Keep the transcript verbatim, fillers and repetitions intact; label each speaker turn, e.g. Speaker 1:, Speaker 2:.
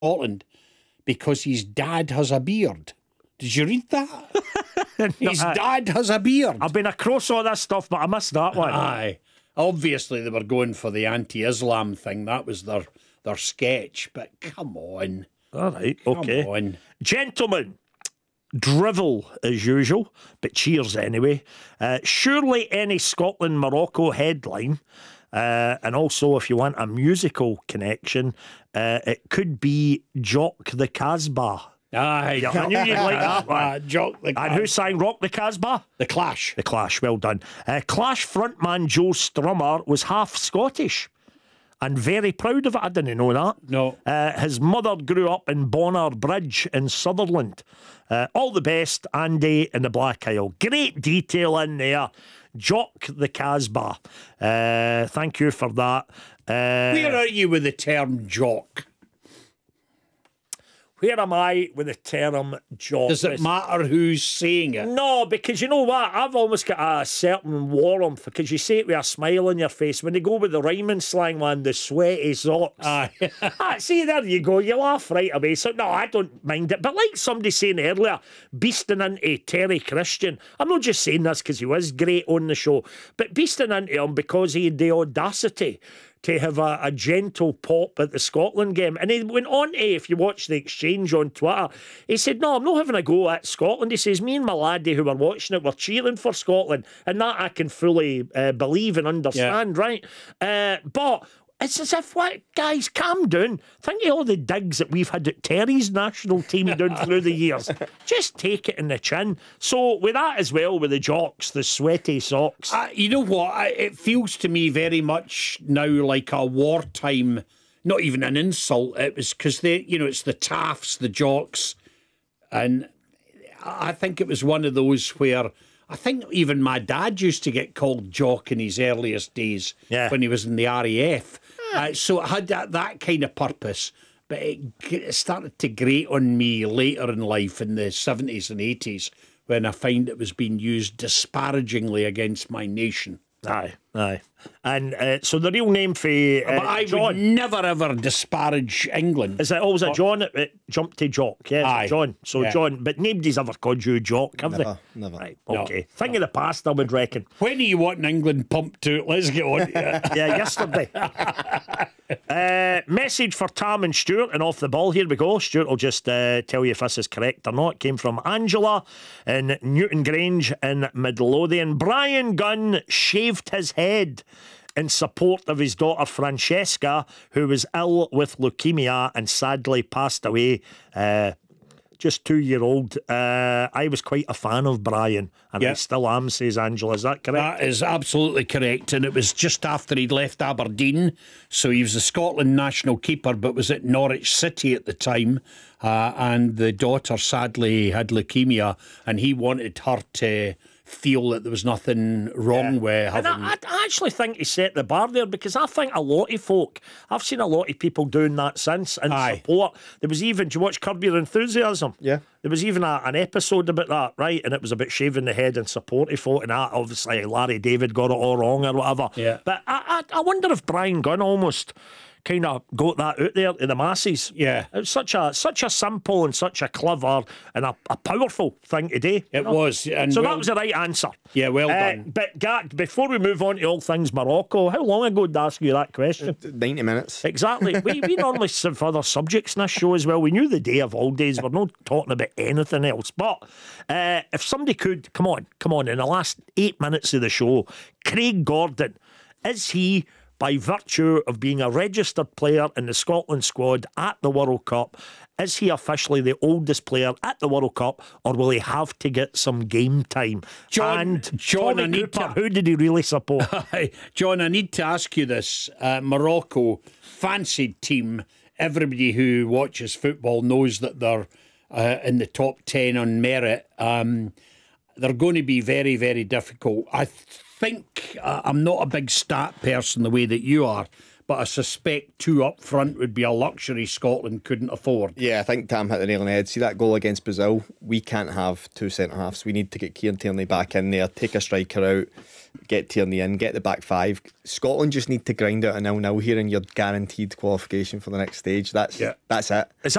Speaker 1: Scotland because his dad has a beard. Did you read that? His dad has a beard.
Speaker 2: I've been across all this stuff, but I missed that one.
Speaker 1: Aye. Obviously, they were going for the anti-Islam thing. That was their, their sketch. But come on.
Speaker 2: All right,
Speaker 1: Come
Speaker 2: okay.
Speaker 1: on.
Speaker 2: Gentlemen, drivel as usual, but cheers anyway. Uh, surely any Scotland-Morocco headline, uh, and also if you want a musical connection, uh, it could be Jock the Casbah.
Speaker 1: Aye.
Speaker 2: Yeah, I knew you'd like that one.
Speaker 1: Uh, Jock the
Speaker 2: And who sang Rock the Casbah?
Speaker 1: The Clash.
Speaker 2: The Clash, well done. Uh, Clash frontman Joe Strummer was half Scottish and very proud of it. I didn't know that.
Speaker 1: No.
Speaker 2: Uh, his mother grew up in Bonner Bridge in Sutherland. Uh, all the best, Andy in the Black Isle. Great detail in there. Jock the Casbah. Uh, thank you for that. Uh,
Speaker 1: Where are you with the term jock?
Speaker 2: Where am I with the term jock?
Speaker 1: Does it matter who's saying it?
Speaker 2: No, because you know what? I've almost got a certain warmth because you say it with a smile on your face. When they go with the rhyming slang one, the sweaty socks.
Speaker 1: Aye.
Speaker 2: ah, see, there you go. You laugh right away. So, no, I don't mind it. But like somebody saying earlier, beasting into Terry Christian. I'm not just saying this because he was great on the show, but beasting into him because he had the audacity to have a, a gentle pop at the Scotland game. And he went on to, if you watch the exchange on Twitter, he said, no, I'm not having a go at Scotland. He says, me and my laddie who were watching it were cheering for Scotland. And that I can fully uh, believe and understand, yeah. right? Uh, but it's as if, what, guys, calm down. Think of all the digs that we've had at Terry's national team down through the years. Just take it in the chin. So with that as well, with the jocks, the sweaty socks.
Speaker 1: Uh, you know what? I, it feels to me very much now like a wartime, not even an insult. It was because they, you know, it's the taffs, the jocks. And I think it was one of those where I think even my dad used to get called jock in his earliest days
Speaker 2: yeah.
Speaker 1: when he was in the R A F. Uh, so it had that, that kind of purpose, but it, it started to grate on me later in life in the seventies and eighties when I find it was being used disparagingly against my nation.
Speaker 2: Aye, aye. And uh, so the real name for uh,
Speaker 1: but I
Speaker 2: John,
Speaker 1: would never ever disparage England.
Speaker 2: Is it always a John that, that jumped to Jock? Yeah,
Speaker 1: Aye.
Speaker 2: John. So
Speaker 1: yeah.
Speaker 2: John, but nobody's ever called you Jock, have
Speaker 3: Never,
Speaker 2: they?
Speaker 3: never.
Speaker 2: Right,
Speaker 1: No.
Speaker 2: okay. Thing of the past, I would reckon.
Speaker 1: When are you wanting England pumped to? Let's get on to it.
Speaker 2: Yeah, yesterday. uh, message for Tam and Stuart, and off the ball. Here we go. Stuart will just uh, tell you if this is correct or not. It came from Angela in Newton Grange in Midlothian. Brian Gunn shaved his head in support of his daughter Francesca, who was ill with leukemia and sadly passed away. Uh, just two-year-old. Uh, I was quite a fan of Brian, and
Speaker 1: Yep.
Speaker 2: I still am, says Angela. Is that correct?
Speaker 1: That is absolutely correct, and it was just after he'd left Aberdeen, so he was the Scotland national keeper but was at Norwich City at the time, uh, and the daughter sadly had leukemia, and he wanted her to feel that there was nothing wrong
Speaker 2: Yeah.
Speaker 1: with
Speaker 2: And
Speaker 1: having...
Speaker 2: I, I actually think he set the bar there, because I think a lot of folk, I've seen a lot of people doing that since in
Speaker 1: Aye.
Speaker 2: support. There was even, do you watch Curb Your Enthusiasm?
Speaker 3: Yeah.
Speaker 2: There was even a, an episode about that, right? And it was about shaving the head in support of folk, and that, obviously Larry David got it all wrong or whatever.
Speaker 1: Yeah.
Speaker 2: But I, I, I wonder if Brian Gunn almost kind of got that out there to the masses.
Speaker 1: Yeah.
Speaker 2: It was such a such a simple and such a clever and a, a powerful thing to do.
Speaker 1: It was. And
Speaker 2: So
Speaker 1: well,
Speaker 2: that was the right answer.
Speaker 1: Yeah, well
Speaker 2: Uh,
Speaker 1: done.
Speaker 2: But Gak, before we move on to all things Morocco, how long ago did I ask you that question?
Speaker 3: ninety minutes.
Speaker 2: Exactly. we, we normally have other subjects in this show as well. We knew the day of all days. We're not talking about anything else. But uh, if somebody could, come on, come on, in the last eight minutes of the show, Craig Gordon, is he, by virtue of being a registered player in the Scotland squad at the World Cup, is he officially the oldest player at the World Cup, or will he have to get some game time?
Speaker 1: John-
Speaker 2: and
Speaker 1: John,
Speaker 2: Tommy
Speaker 1: I need
Speaker 2: Cooper,
Speaker 1: to-
Speaker 2: who did he really support?
Speaker 1: John, I need to ask you this. Uh, Morocco, fancied team. Everybody who watches football knows that they're uh, in the top ten on merit. Um, they're going to be very, very difficult. I think uh, I'm not a big stat person the way that you are, but I suspect two up front would be a luxury Scotland couldn't afford.
Speaker 3: Yeah, I think Tam hit the nail on the head. See that goal against Brazil? We can't have two centre halves. We need to get Kieran Tierney back in there, take a striker out, get Tierney in, get the back five. Scotland just need to grind out a nil-nil here, and you're guaranteed qualification for the next stage. That's
Speaker 1: Yeah.
Speaker 3: that's it.
Speaker 2: Is